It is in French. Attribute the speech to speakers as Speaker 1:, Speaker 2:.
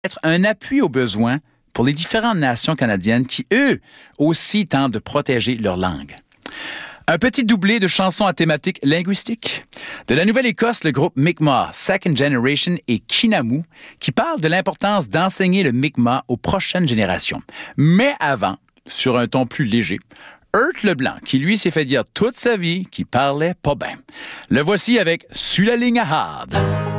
Speaker 1: être un appui aux besoins pour les différentes nations canadiennes qui, eux, aussi tentent de protéger leur langue. Un petit doublé de chansons à thématique linguistique. De la Nouvelle-Écosse, le groupe Mi'kmaq, Second Generation et Kinamu, qui parlent de l'importance d'enseigner le Mi'kmaq aux prochaines générations. Mais avant, sur un ton plus léger, Hurt Leblanc, qui lui s'est fait dire toute sa vie qu'il parlait pas bien. Le voici avec « Sur la ligne à hard ».